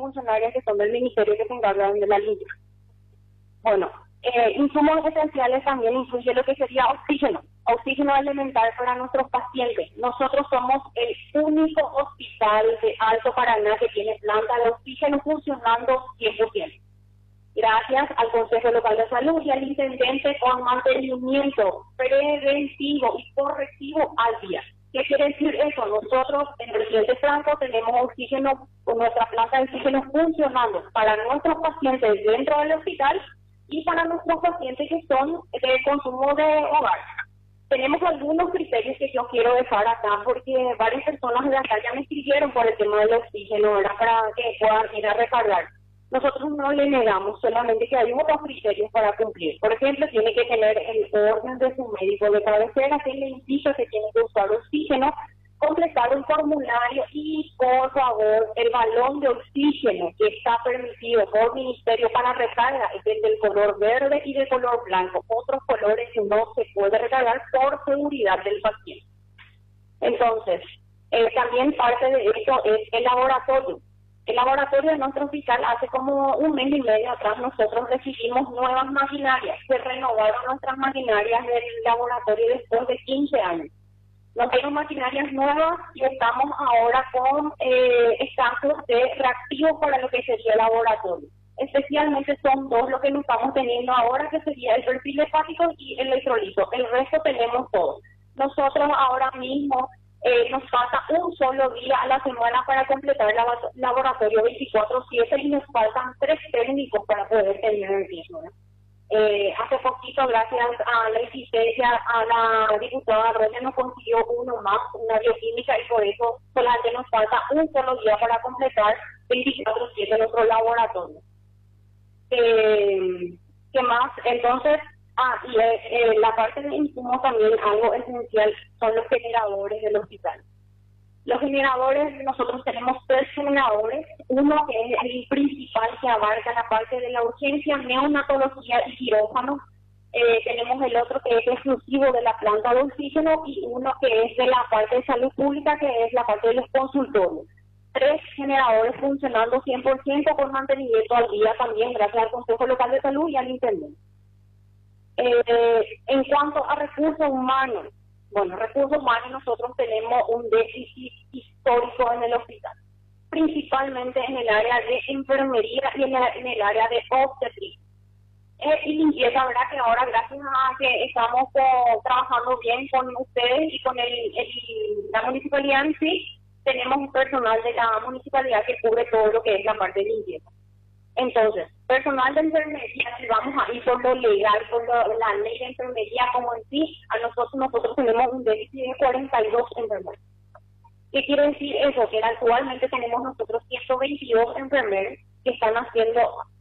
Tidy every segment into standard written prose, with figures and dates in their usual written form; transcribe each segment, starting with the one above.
funcionarias que son del ministerio que se encargan de la línea. Bueno, insumos esenciales también incluye lo que sería oxígeno elemental para nuestros pacientes. Nosotros somos el único hospital de Alto Paraná que tiene planta de oxígeno funcionando 100%. Gracias al Consejo Local de Salud y al intendente con mantenimiento preventivo y correctivo al día. ¿Qué quiere decir eso? Nosotros en Presidente Franco tenemos oxígeno, con nuestra planta de oxígeno funcionando para nuestros pacientes dentro del hospital y para nuestros pacientes que son de consumo de hogar. Tenemos algunos criterios que yo quiero dejar acá porque varias personas de acá ya me escribieron por el tema del oxígeno, era para que puedan ir a recargar. Nosotros no le negamos, solamente que hay unos criterios para cumplir. Por ejemplo, tiene que tener el orden de su médico de cabecera que le indica que tiene que usar oxígeno, completar un formulario y, por favor, el balón de oxígeno que está permitido por ministerio para recarga es el del color verde y del color blanco. Otros colores no se puede recargar por seguridad del paciente. Entonces, también parte de esto es el laboratorio. El laboratorio de nuestro hospital hace como un mes y medio atrás nosotros recibimos nuevas maquinarias. Se renovaron nuestras maquinarias del laboratorio después de 15 años. Nos dieron maquinarias nuevas y estamos ahora con estatus de reactivos para lo que sería el laboratorio. Especialmente son dos lo que nos estamos teniendo ahora, que sería el perfil hepático y el electrolito. El resto tenemos todo. Nosotros ahora mismo nos falta un solo día a la semana para completar el laboratorio 24/7 y nos faltan 3 técnicos para poder tener el mismo. Hace poquito, gracias a la existencia, a la diputada Roya nos consiguió uno más, una bioquímica, y por eso solamente nos falta un solo día para completar 24/7 nuestro laboratorio. ¿Qué más? Entonces, la parte de insumos también, algo esencial, son los generadores del hospital. Los generadores, nosotros tenemos 3 generadores, uno que es el principal que abarca la parte de la urgencia, neonatología y quirófano. Tenemos el otro que es exclusivo de la planta de oxígeno y uno que es de la parte de salud pública, que es la parte de los consultorios. 3 generadores funcionando 100% con mantenimiento al día también, gracias al Consejo Local de Salud y al intendente. En cuanto a recursos humanos, nosotros tenemos un déficit histórico en el hospital, principalmente en el área de enfermería y en el área de obstetricia. Y limpieza, ¿verdad? Que ahora, gracias a que estamos trabajando bien con ustedes y con la municipalidad en sí, tenemos un personal de la municipalidad que cubre todo lo que es la parte de limpieza. Entonces, personal de enfermería, si vamos a ir por lo legal, por la ley de enfermería como en sí, nosotros tenemos un déficit de 42 enfermeros. ¿Qué quiere decir eso? Que actualmente tenemos nosotros 122 enfermeros que están haciendo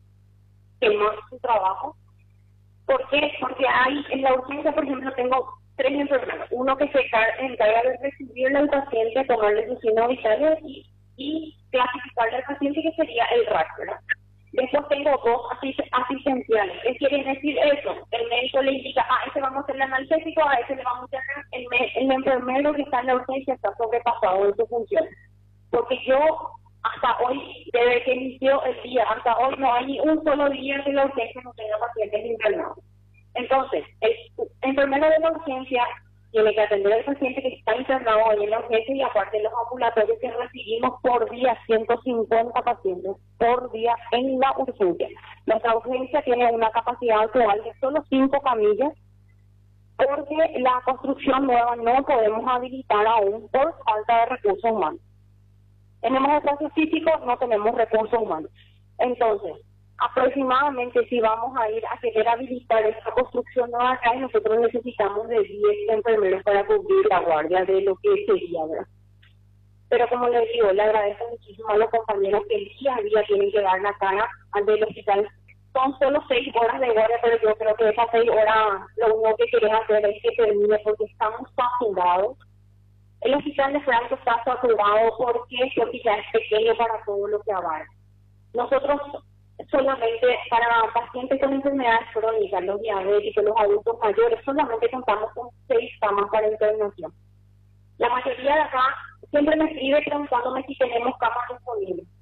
más su trabajo. ¿Por qué? Porque hay, en la urgencia, por ejemplo, tengo 3 enfermeros. Uno que se encarga de recibirle al paciente, tomarle sus signos vitales y clasificarle al paciente, que sería el RAC, ¿verdad? Después tengo 2 asistenciales. ¿Qué quiere decir eso? El médico le indica, a ese vamos a hacer el analgésico, a ese le vamos a hacer el enfermero que está en la urgencia está sobrepasado en su función. Porque yo, hasta hoy, desde que inició el día, hasta hoy no hay ni un solo día que la urgencia no tenga pacientes internados. Entonces, el enfermero de la urgencia tiene que atender al paciente que está internado ahí en la urgencia, y aparte los ambulatorios que recibimos por día, 150 pacientes por día en la urgencia. Nuestra urgencia tiene una capacidad actual de solo 5 camillas, porque la construcción nueva no podemos habilitar aún por falta de recursos humanos. Tenemos espacios físicos, no tenemos recursos humanos. Entonces, aproximadamente, si vamos a ir a querer habilitar esta construcción nueva acá, nosotros necesitamos de 10 enfermeros para cubrir la guardia de lo que sería, ¿verdad? Pero como les digo, le agradezco muchísimo a los compañeros que día a día tienen que dar la cara al del hospital. Son solo 6 horas de guardia, pero yo creo que esas 6 horas lo único que querés hacer es que termine, porque estamos saturados. El hospital de Franco está saturado porque ya es pequeño para todo lo que abarca. Nosotros solamente para pacientes con enfermedades crónicas, los diabéticos, los adultos mayores, solamente contamos con 6 camas para internación. La mayoría de acá siempre me escribe preguntándome si tenemos camas disponibles.